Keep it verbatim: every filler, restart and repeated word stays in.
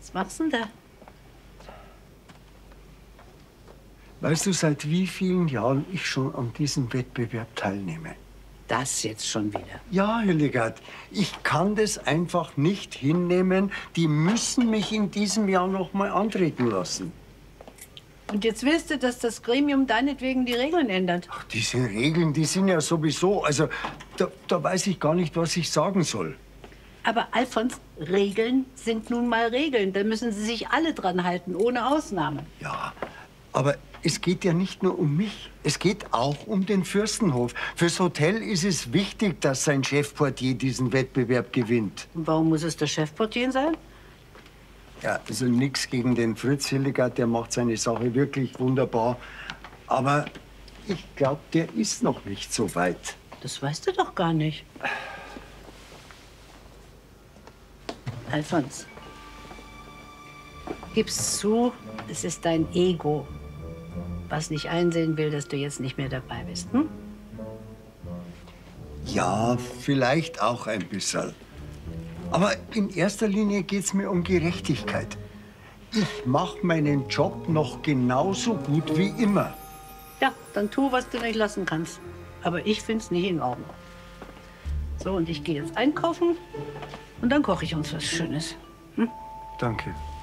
Was machst du denn da? Weißt du, seit wie vielen Jahren ich schon an diesem Wettbewerb teilnehme? Das jetzt schon wieder. Ja, Hildegard, ich kann das einfach nicht hinnehmen. Die müssen mich in diesem Jahr noch mal antreten lassen. Und jetzt willst du, dass das Gremium deinetwegen die Regeln ändert? Ach, diese Regeln, die sind ja sowieso, also da, da weiß ich gar nicht, was ich sagen soll. Aber Alfons, Regeln sind nun mal Regeln. Da müssen sie sich alle dran halten, ohne Ausnahme. Ja, aber es geht ja nicht nur um mich. Es geht auch um den Fürstenhof. Fürs Hotel ist es wichtig, dass sein Chefportier diesen Wettbewerb gewinnt. Und warum muss es der Chefportier sein? Ja, also nichts gegen den Fritz Hildegard, der macht seine Sache wirklich wunderbar. Aber ich glaube, der ist noch nicht so weit. Das weißt du doch gar nicht. Alfons, gib's zu, es ist dein Ego, was nicht einsehen will, dass du jetzt nicht mehr dabei bist. Hm? Ja, vielleicht auch ein bisschen. Aber in erster Linie geht's mir um Gerechtigkeit. Ich mache meinen Job noch genauso gut wie immer. Ja, dann tu, was du nicht lassen kannst. Aber ich find's nicht in Ordnung. So, und ich gehe jetzt einkaufen und dann koche ich uns was Schönes. Hm? Danke.